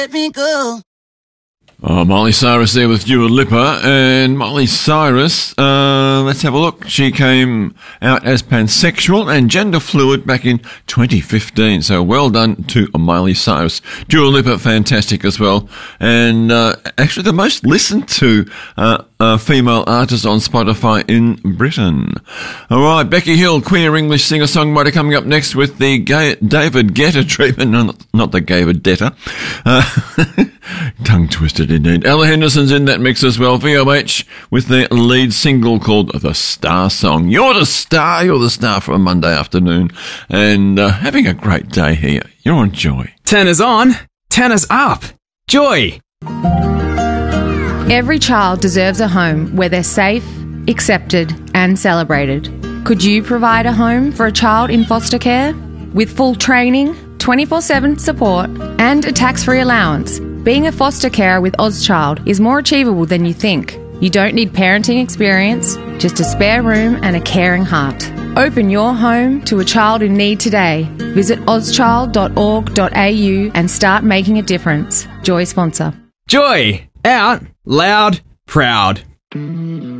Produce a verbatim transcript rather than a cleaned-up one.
Let me go. Oh, Miley Cyrus there with Dua Lipa, and Miley Cyrus, uh, let's have a look. She came out as pansexual and gender fluid back in twenty fifteen, so well done to Miley Cyrus. Dua Lipa, fantastic as well, and uh, actually the most listened to uh, uh, female artist on Spotify in Britain. All right, Becky Hill, queer English singer-songwriter, coming up next with the Gay- David Guetta treatment, no, not the David Guetta. Uh, tongue twisted indeed. Ella Henderson's in that mix as well. V O H with their lead single called The Star Song. You're the star, you're the star for a Monday afternoon, and uh, having a great day here. You're on Joy. Tenors on, tenors up. Joy. Every child deserves a home where they're safe, accepted and celebrated. Could you provide a home for a child in foster care? With full training, twenty-four seven support and a tax-free allowance, being a foster carer with Ozchild is more achievable than you think. You don't need parenting experience, just a spare room and a caring heart. Open your home to a child in need today. Visit ozchild dot org dot a u and start making a difference. Joy sponsor. Joy. Out, loud, proud.